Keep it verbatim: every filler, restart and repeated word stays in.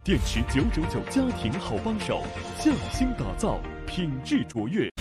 电池九九九家庭好帮手，匠心打造，品质卓越。